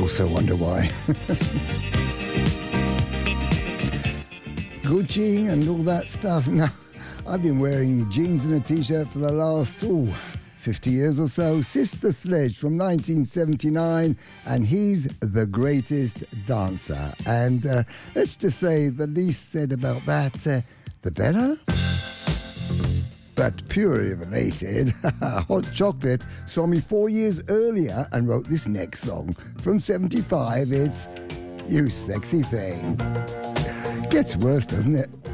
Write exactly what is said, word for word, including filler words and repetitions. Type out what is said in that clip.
also wonder why. Gucci and all that stuff. Now, I've been wearing jeans and a t-shirt for the last, ooh, fifty years or so. Sister Sledge from nineteen seventy-nine, and he's the greatest dancer. And uh, let's just say the least said about that, uh, the better. But purely related, Hot Chocolate saw me four years earlier and wrote this next song. From seventy-five, it's You Sexy Thing. Gets worse, doesn't it?